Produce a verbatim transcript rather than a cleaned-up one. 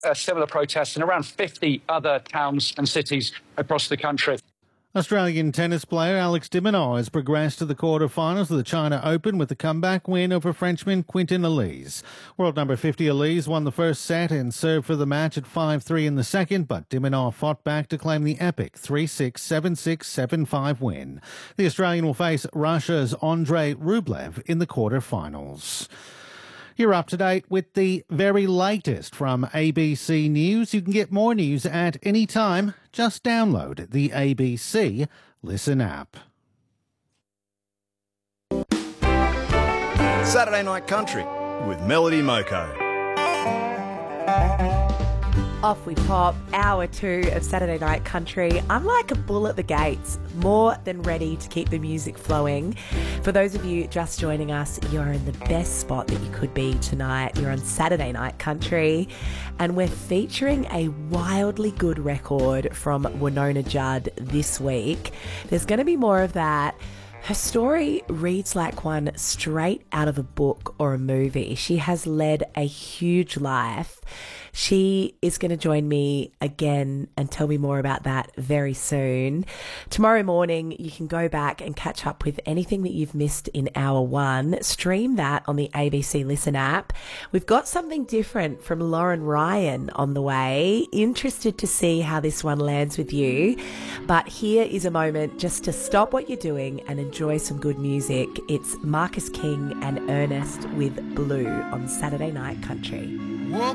uh, similar protests in around fifty other towns and cities across the country. Australian tennis player Alex de Minaur has progressed to the quarter-finals of the China Open with a comeback win over Frenchman Quentin Elise. World number fifty Elise won the first set and served for the match at five three in the second, but de Minaur fought back to claim the epic three six, seven six, seven five win. The Australian will face Russia's Andrei Rublev in the quarter-finals. You're up to date with the very latest from A B C News. You can get more news at any time. Just download the A B C Listen app. Saturday Night Country with Melody Moko. Off we pop, hour two of Saturday Night Country. I'm like a bull at the gates, more than ready to keep the music flowing. For those of you just joining us, you're in the best spot that you could be tonight. You're on Saturday Night Country, and we're featuring a wildly good record from Wynonna Judd this week. There's going to be more of that. Her story reads like one straight out of a book or a movie. She has led a huge life. She is going to join me again and tell me more about that very soon. Tomorrow morning, you can go back and catch up with anything that you've missed in hour one. Stream that on the A B C Listen app. We've got something different from Lauren Ryan on the way. Interested to see how this one lands with you. But here is a moment just to stop what you're doing and enjoy some good music. It's Marcus King and Ernest with Blue on Saturday Night Country.